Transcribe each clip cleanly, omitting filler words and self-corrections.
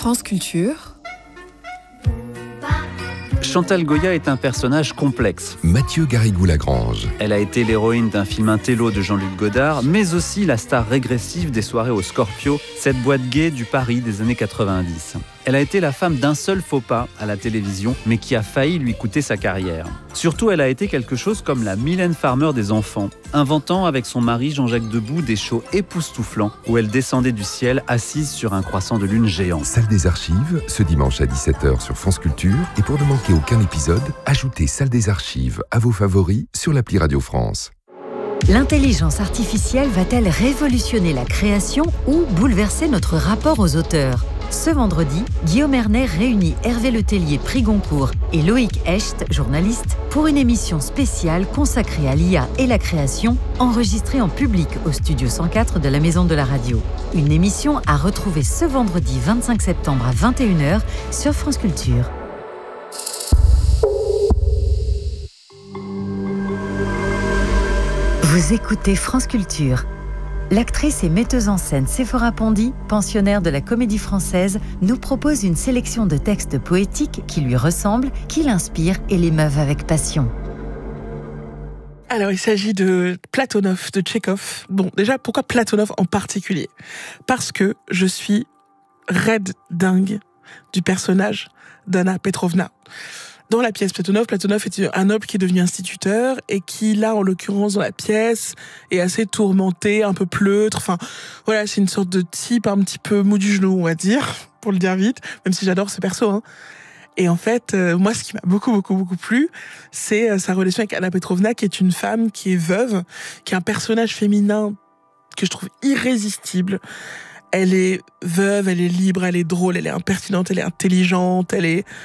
France Culture. Chantal Goya est un personnage complexe. Mathieu Garrigou-Lagrange. Elle a été l'héroïne d'un film intello de Jean-Luc Godard, mais aussi la star régressive des soirées au Scorpio, cette boîte gay du Paris des années 90. Elle a été la femme d'un seul faux pas à la télévision, mais qui a failli lui coûter sa carrière. Surtout, elle a été quelque chose comme la Mylène Farmer des enfants, inventant avec son mari Jean-Jacques Debout des shows époustouflants où elle descendait du ciel assise sur un croissant de lune géant. Salle des Archives, ce dimanche à 17h sur France Culture. Et pour ne manquer aucun épisode, ajoutez Salle des Archives à vos favoris sur l'appli Radio France. L'intelligence artificielle va-t-elle révolutionner la création ou bouleverser notre rapport aux auteurs ? Ce vendredi, Guillaume Erner réunit Hervé Letellier, prix Goncourt, et Loïc Hecht, journaliste, pour une émission spéciale consacrée à l'IA et la création, enregistrée en public au Studio 104 de la Maison de la Radio. Une émission à retrouver ce vendredi 25 septembre à 21h sur France Culture. Vous écoutez France Culture. L'actrice et metteuse en scène Séphora Pondy, pensionnaire de la Comédie Française, nous propose une sélection de textes poétiques qui lui ressemblent, qui l'inspirent et l'émeuvent avec passion. Alors, il s'agit de Platonov, de Tchekhov. Bon, déjà, pourquoi Platonov en particulier ? Parce que je suis raide dingue du personnage d'Anna Petrovna. Dans la pièce Platonov est un noble qui est devenu instituteur et qui, là, en l'occurrence, dans la pièce, est assez tourmenté, un peu pleutre. Enfin, voilà, c'est une sorte de type un petit peu mou du genou, on va dire, pour le dire vite, même si j'adore ce perso, hein. Et en fait, moi, ce qui m'a beaucoup plu, c'est sa relation avec Anna Petrovna, qui est une femme qui est veuve, qui est un personnage féminin que je trouve irrésistible. Elle est veuve, elle est libre, elle est drôle, elle est impertinente, elle est intelligente, elle est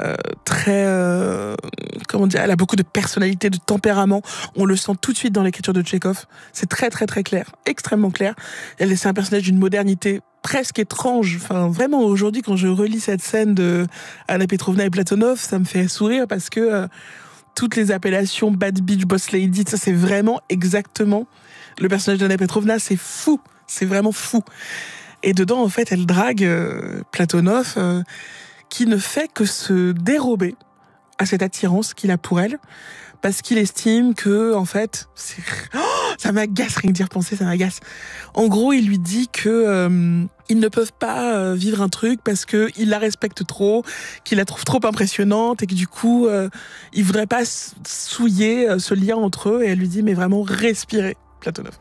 elle a beaucoup de personnalité, de tempérament. On le sent tout de suite dans l'écriture de Tchekhov. C'est très clair, extrêmement clair. C'est un personnage d'une modernité presque étrange. Enfin, vraiment, aujourd'hui, quand je relis cette scène de Anna Petrovna et Platonov, ça me fait sourire parce que toutes les appellations Bad Bitch, Boss Lady, ça, c'est vraiment exactement le personnage d'Anna Petrovna. C'est fou. C'est vraiment fou. Et dedans, en fait, elle drague Platonov, qui ne fait que se dérober à cette attirance qu'il a pour elle, parce qu'il estime que, en fait, ça m'agace, rien que d'y repenser, ça m'agace. En gros, il lui dit que ils ne peuvent pas vivre un truc parce que il la respecte trop, qu'il la trouve trop impressionnante et que du coup, il voudrait pas souiller ce lien entre eux. Et elle lui dit, mais vraiment, respirez, Platonov.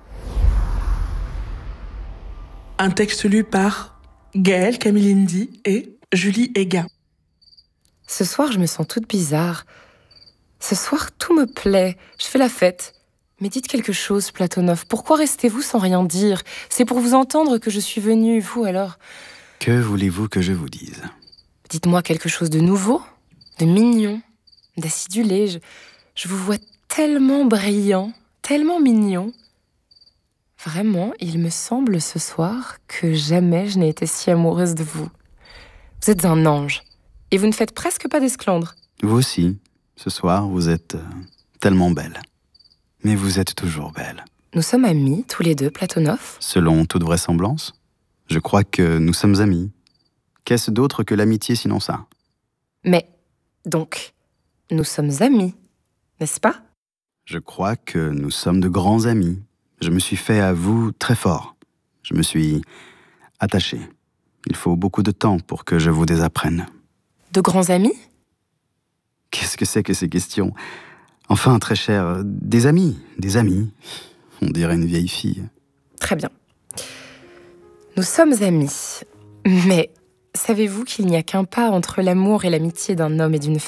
Un texte lu par Gaëlle Camilindi et Julie Ega. Ce soir, je me sens toute bizarre. Ce soir, tout me plaît. Je fais la fête. Mais dites quelque chose, Platonov. Pourquoi restez-vous sans rien dire ? C'est pour vous entendre que je suis venue. Vous, alors ? Que voulez-vous que je vous dise ? Dites-moi quelque chose de nouveau, de mignon, d'acidulé. Je vous vois tellement brillant, tellement mignon. Vraiment, il me semble ce soir que jamais je n'ai été si amoureuse de vous. Vous êtes un ange. Et vous ne faites presque pas d'esclandre. Vous aussi. Ce soir, vous êtes tellement belle. Mais vous êtes toujours belle. Nous sommes amis, tous les deux, Platonov ? Selon toute vraisemblance, je crois que nous sommes amis. Qu'est-ce d'autre que l'amitié sinon ça ? Mais, donc, nous sommes amis, n'est-ce pas ? Je crois que nous sommes de grands amis. Je me suis fait à vous très fort. Je me suis attaché. Il faut beaucoup de temps pour que je vous désapprenne. De grands amis ? Qu'est-ce que c'est que ces questions ? Enfin, très cher, des amis. On dirait une vieille fille. Très bien. Nous sommes amis. Mais savez-vous qu'il n'y a qu'un pas entre l'amour et l'amitié d'un homme et d'une